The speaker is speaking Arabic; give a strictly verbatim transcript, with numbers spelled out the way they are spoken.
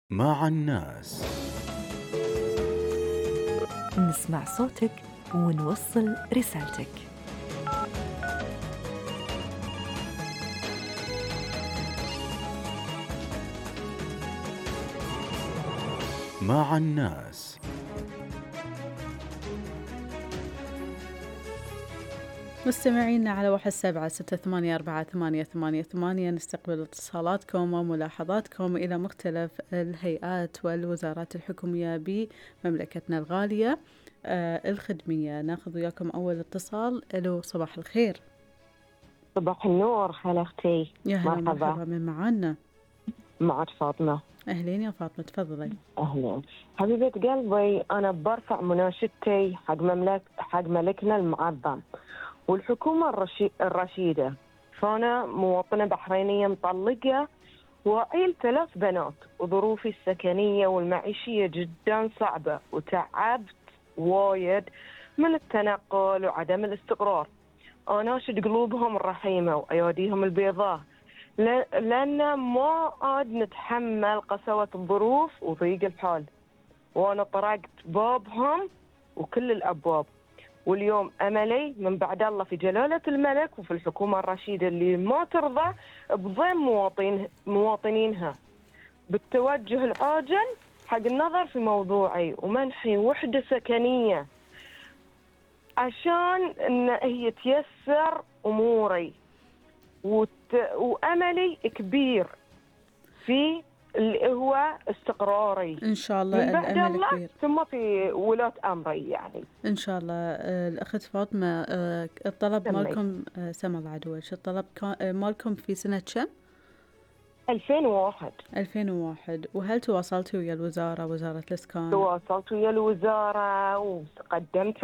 مع الناس. نسمع صوتك ونوصل رسالتك. مع الناس. مستمعينا على واحد سبعة ستة ثمانية أربعة ثمانية ثمانية ثمانية نستقبل اتصالاتكم وملاحظاتكم إلى مختلف الهيئات والوزارات الحكومية بمملكتنا الغالية آه الخدمية. ناخذ وياكم أول اتصال. ألو، صباح الخير. صباح النور. هلا أختي. يا هلا مرحبا. مرحبا، من معانا؟ معك فاطمة. أهلين يا فاطمة، تفضلي. أهلا حبيبة قلبي، أنا برفع مناشدتي حق مملك حق ملكنا المعظم والحكومة الرشي... الرشيدة. فأنا مواطنة بحرينية مطلقة وعيل ثلاث بنات، وظروفي السكنية والمعيشية جدا صعبة، وتعبت وايد من التنقل وعدم الاستقرار. أناشد قلوبهم الرحيمة وأياديهم البيضاء، لأن ما عاد نتحمل قسوة الظروف وضيق الحال. وأنا طرقت بابهم وكل الأبواب، واليوم أملي من بعد الله في جلالة الملك وفي الحكومة الرشيدة اللي ما ترضى بضم مواطن مواطنينها بالتوجه العاجل حق النظر في موضوعي ومنحي وحدة سكنية عشان إن هي تيسر أموري، وت... وأملي كبير في اللي هو استقراري إن شاء الله. من بعد الأمل الله كبير ثم في ولاة أمري يعني. إن شاء الله. آه، الأخت فاطمة، آه، الطلب سمي. مالكم آه، سما بعد وش الطلب كان آه، مالكم في سنة كم؟ ألفين وواحد. ألفين وواحد. وهل تواصلتوا ويا الوزارة، وزارة الإسكان؟ تواصلت ويا الوزارة وقدمت